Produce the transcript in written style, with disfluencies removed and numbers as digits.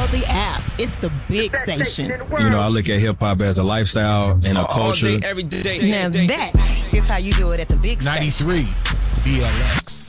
Download the app. It's the big station. You know, I look at hip-hop as a lifestyle and a culture. All day, every day. Now that is how you do it at the big station. 93 BLX.